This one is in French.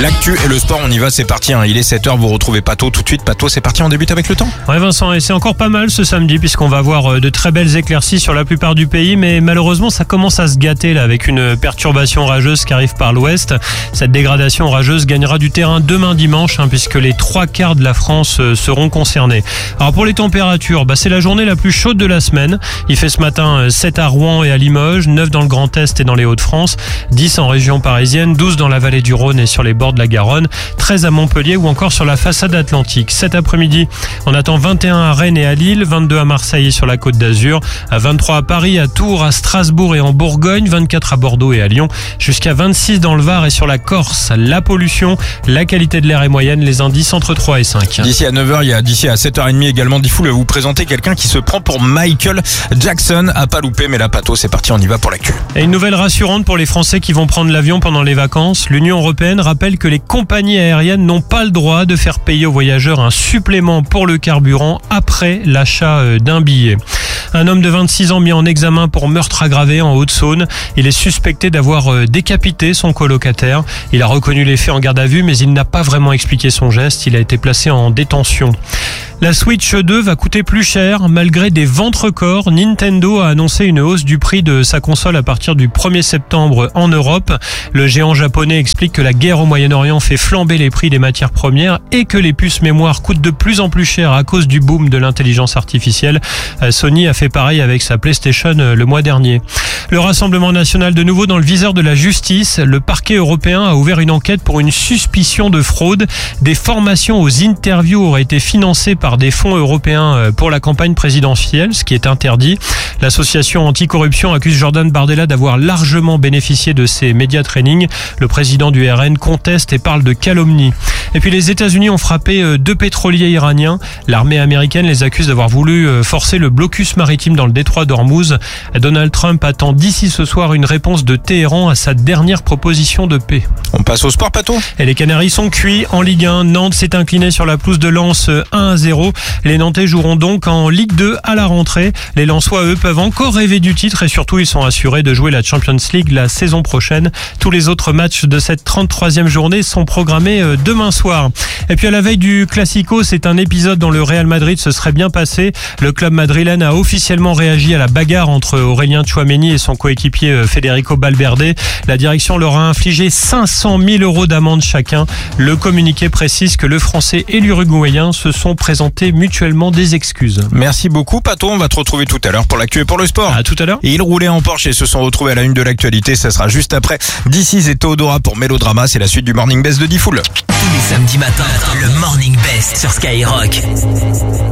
L'actu et le sport, on y va, c'est parti. Il est 7h, vous retrouvez Pato tout de suite. Pato, c'est parti, on débute avec le temps. Ouais Vincent, et c'est encore pas mal ce samedi puisqu'on va avoir de très belles éclaircies sur la plupart du pays, mais malheureusement ça commence à se gâter là avec une perturbation orageuse qui arrive par l'ouest. Cette dégradation orageuse gagnera du terrain demain dimanche puisque les 3/4 de la France seront concernés. Alors pour les températures, c'est la journée la plus chaude de la semaine. Il fait ce matin 7 à Rouen et à Limoges, 9 dans le Grand Est et dans les Hauts-de-France, 10 en région parisienne, 12 dans la vallée du Rhône et sur les bords de la Garonne, 13 à Montpellier ou encore sur la façade atlantique. Cet après-midi, on attend 21 à Rennes et à Lille, 22 à Marseille et sur la Côte d'Azur, 23 à Paris, à Tours, à Strasbourg et en Bourgogne, 24 à Bordeaux et à Lyon, jusqu'à 26 dans le Var et sur la Corse. La pollution, la qualité de l'air est moyenne, les indices entre 3 et 5. D'ici à 9h, d'ici à 7h30 également, Diffoul va vous présenter quelqu'un qui se prend pour Michael Jackson. À pas louper, mais là, Pato, c'est parti, on y va pour l'actu. Et une nouvelle rassurante pour les Français qui vont prendre l'avion pendant les vacances. L'Union européenne rappelle que les compagnies aériennes n'ont pas le droit de faire payer aux voyageurs un supplément pour le carburant après l'achat d'un billet. Un homme de 26 ans mis en examen pour meurtre aggravé en Haute-Saône. Il est suspecté d'avoir décapité son colocataire. Il a reconnu les faits en garde à vue, mais il n'a pas vraiment expliqué son geste. Il a été placé en détention. La Switch 2 va coûter plus cher. Malgré des ventes records, Nintendo a annoncé une hausse du prix de sa console à partir du 1er septembre en Europe. Le géant japonais explique que la guerre au Moyen-Orient fait flamber les prix des matières premières et que les puces mémoire coûtent de plus en plus cher à cause du boom de l'intelligence artificielle. Sony a fait pareil avec sa PlayStation le mois dernier. Le Rassemblement national de nouveau dans le viseur de la justice. Le parquet européen a ouvert une enquête pour une suspicion de fraude. Des formations aux interviews auraient été financées par des fonds européens pour la campagne présidentielle, ce qui est interdit. L'association anticorruption accuse Jordan Bardella d'avoir largement bénéficié de ces média training. Le président du RN conteste et parle de calomnie. Et puis les États-Unis ont frappé 2 pétroliers iraniens. L'armée américaine les accuse d'avoir voulu forcer le blocus maritime dans le détroit d'Ormuz. Donald Trump attend d'ici ce soir une réponse de Téhéran à sa dernière proposition de paix. On passe au sport, Pato. Et les Canaries sont cuits en Ligue 1. Nantes s'est incliné sur la pelouse de Lens 1-0. Les Nantais joueront donc en Ligue 2 à la rentrée. Les Lensois, eux, peuvent encore rêver du titre et surtout ils sont assurés de jouer la Champions League la saison prochaine. Tous les autres matchs de cette 33e journée sont programmés demain soir. Et puis à la veille du Classico, c'est un épisode dont le Real Madrid se serait bien passé. Le club madrilène a officiellement réagi à la bagarre entre Aurélien Tchouaméni et son coéquipier Federico Valverde. La direction leur a infligé 500 000 € d'amende chacun. Le communiqué précise que le Français et l'Uruguayen se sont présentés mutuellement des excuses. Merci beaucoup, Pato. On va te retrouver tout à l'heure pour l'actu et pour le sport. À tout à l'heure. Et ils roulaient en Porsche et se sont retrouvés à la une de l'actualité. Ça sera juste après. D'ici et Théodora pour Mélodrama. C'est la suite du Morning Best de Diffoul. Tous les samedis matins, le Morning Best sur Skyrock.